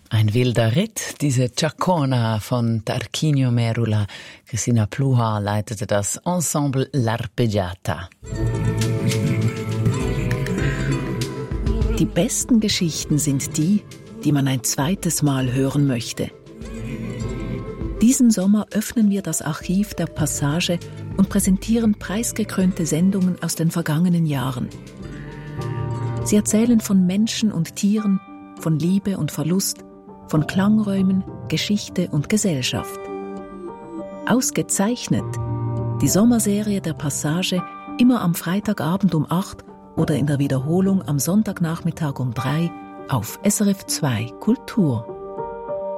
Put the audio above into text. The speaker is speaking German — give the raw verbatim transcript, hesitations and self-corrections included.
Ein wilder Ritt, diese Chacona von Tarquinio Merula. Christina Pluha leitete das Ensemble L'Arpeggiata. Die besten Geschichten sind die, die man ein zweites Mal hören möchte. Diesen Sommer öffnen wir das Archiv der Passage und präsentieren preisgekrönte Sendungen aus den vergangenen Jahren. Sie erzählen von Menschen und Tieren, von Liebe und Verlust, von Klangräumen, Geschichte und Gesellschaft. Ausgezeichnet die Sommerserie der Passage immer am Freitagabend um acht oder in der Wiederholung am Sonntagnachmittag um drei auf S R F zwei Kultur.